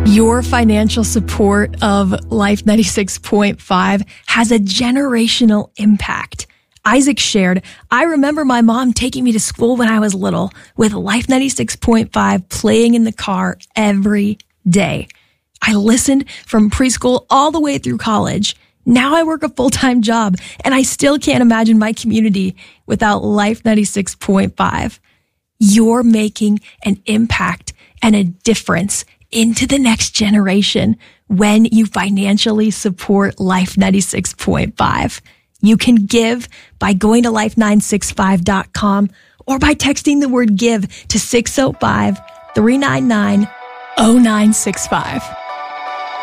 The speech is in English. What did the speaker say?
Your financial support of Life 96.5 has a generational impact. Isaac shared, I remember my mom taking me to school when I was little with Life 96.5 playing in the car every day. I listened from preschool all the way through college. Now I work a full-time job and I still can't imagine my community without Life 96.5. You're making an impact and a difference into the next generation when you financially support Life 96.5. You can give by going to life965.com or by texting the word give to 605-399-0965.